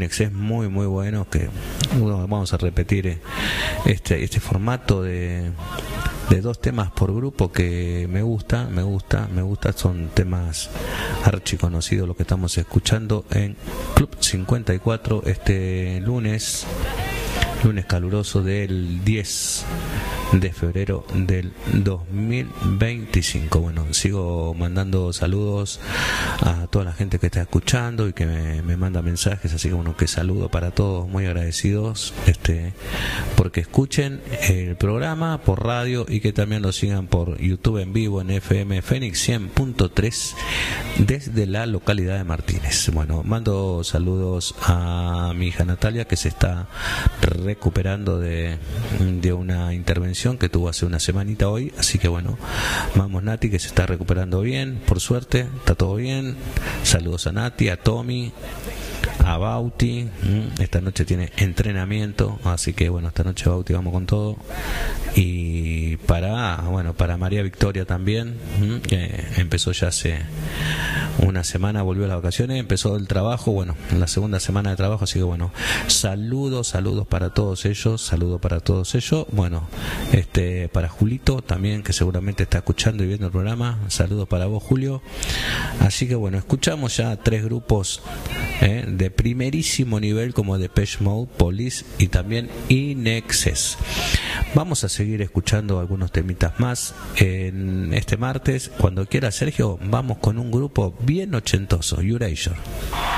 es muy muy bueno, que vamos a repetir este formato de 2 temas por grupo que me gusta, son temas archiconocidos lo que estamos escuchando en Club 54 este lunes caluroso del 10 de febrero del 2025. Bueno, sigo mandando saludos a toda la gente que está escuchando y que me manda mensajes, así que bueno, que saludo para todos, muy agradecidos porque escuchen el programa por radio y que también lo sigan por YouTube en vivo en FM Fénix 100.3 desde la localidad de Martínez. Bueno, mando saludos a mi hija Natalia, que se está recuperando de una intervención que tuvo hace una semanita hoy, así que bueno, vamos Nati, que se está recuperando bien, por suerte, está todo bien. Saludos a Nati, a Tommy, a Bauti. Esta noche tiene entrenamiento, así que bueno, esta noche Bauti vamos con todo. Y para María Victoria también, que empezó ya hace una semana, volvió a las vacaciones, empezó el trabajo, bueno, la segunda semana de trabajo, así que bueno, saludos para todos ellos, bueno, para Julito también, que seguramente está escuchando y viendo el programa, saludos para vos, Julio. Así que bueno, escuchamos ya 3 grupos de primerísimo nivel como Depeche Mode, Police y también In Excess. Vamos a seguir escuchando algunos temitas más en este martes. Cuando quiera, Sergio, vamos con un grupo bien ochentoso, Erasure.